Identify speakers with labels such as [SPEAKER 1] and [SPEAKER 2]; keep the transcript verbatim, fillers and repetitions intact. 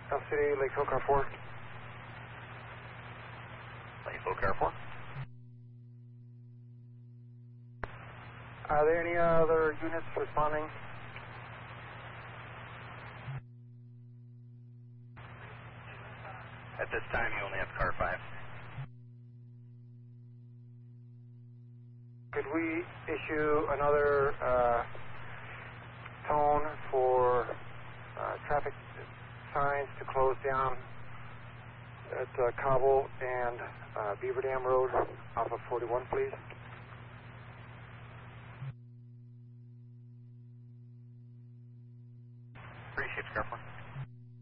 [SPEAKER 1] Elk City, Lakeville, car four.
[SPEAKER 2] Lakeville, car four.
[SPEAKER 1] Are there any other units responding?
[SPEAKER 2] At this time, you only have car five.
[SPEAKER 1] Could we issue another uh, tone for uh, traffic signs to close down at uh, Cobble and uh, Beaver Dam Road off of forty-one, please?
[SPEAKER 2] Three ships, car four.